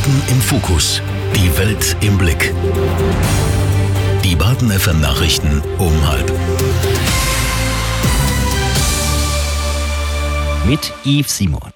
Baden im Fokus. Die Welt im Blick. Die Baden FM Nachrichten um 12:30. Mit Yves Simon.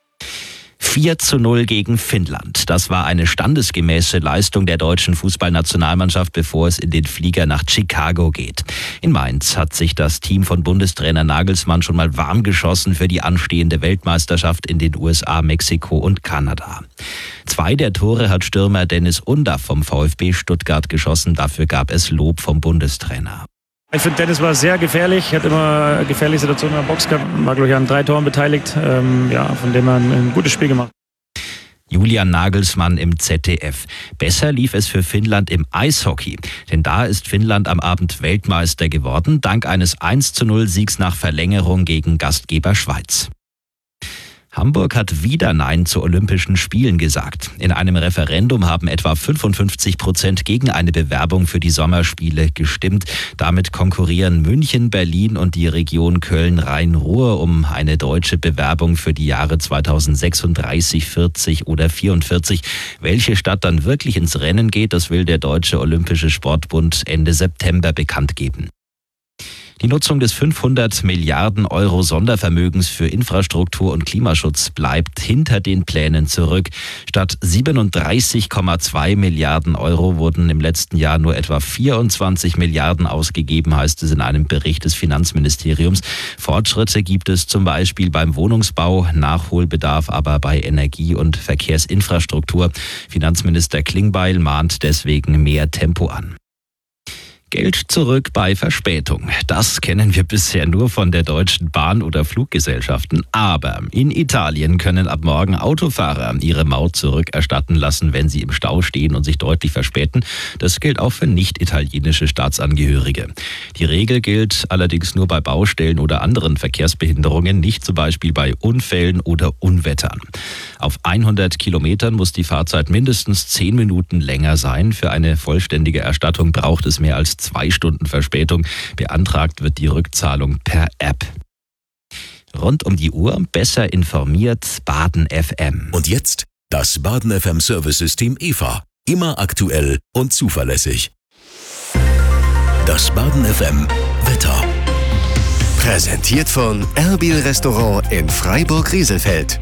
4:0 gegen Finnland. Das war eine standesgemäße Leistung der deutschen Fußballnationalmannschaft, bevor es in den Flieger nach Chicago geht. In Mainz hat sich das Team von Bundestrainer Nagelsmann schon mal warm geschossen für die anstehende Weltmeisterschaft in den USA, Mexiko und Kanada. 2 der Tore hat Stürmer Dennis Undaff vom VfB Stuttgart geschossen. Dafür gab es Lob vom Bundestrainer. Ich finde, Dennis war sehr gefährlich, hat immer gefährliche Situationen in der Box gehabt, war, glaube ich, an 3 Toren beteiligt, von dem er ein gutes Spiel gemacht. Julian Nagelsmann im ZDF. Besser lief es für Finnland im Eishockey, denn da ist Finnland am Abend Weltmeister geworden, dank eines 1:0 nach Verlängerung gegen Gastgeber Schweiz. Hamburg hat wieder Nein zu Olympischen Spielen gesagt. In einem Referendum haben etwa 55% gegen eine Bewerbung für die Sommerspiele gestimmt. Damit konkurrieren München, Berlin und die Region Köln-Rhein-Ruhr um eine deutsche Bewerbung für die Jahre 2036, 40 oder 44. Welche Stadt dann wirklich ins Rennen geht, das will der Deutsche Olympische Sportbund Ende September bekannt geben. Die Nutzung des 500 Milliarden Euro Sondervermögens für Infrastruktur und Klimaschutz bleibt hinter den Plänen zurück. Statt 37,2 Milliarden Euro wurden im letzten Jahr nur etwa 24 Milliarden ausgegeben, heißt es in einem Bericht des Finanzministeriums. Fortschritte gibt es zum Beispiel beim Wohnungsbau, Nachholbedarf aber bei Energie- und Verkehrsinfrastruktur. Finanzminister Klingbeil mahnt deswegen mehr Tempo an. Geld zurück bei Verspätung. Das kennen wir bisher nur von der Deutschen Bahn oder Fluggesellschaften. Aber in Italien können ab morgen Autofahrer ihre Maut zurückerstatten lassen, wenn sie im Stau stehen und sich deutlich verspäten. Das gilt auch für nicht-italienische Staatsangehörige. Die Regel gilt allerdings nur bei Baustellen oder anderen Verkehrsbehinderungen, nicht zum Beispiel bei Unfällen oder Unwettern. Auf 100 Kilometern muss die Fahrzeit mindestens 10 Minuten länger sein. Für eine vollständige Erstattung braucht es mehr als 2 Stunden Verspätung. Beantragt wird die Rückzahlung per App. Rund um die Uhr besser informiert Baden FM. Und jetzt das Baden FM Service-System EVA. Immer aktuell und zuverlässig. Das Baden FM Wetter. Präsentiert von Erbil Restaurant in Freiburg-Rieselfeld.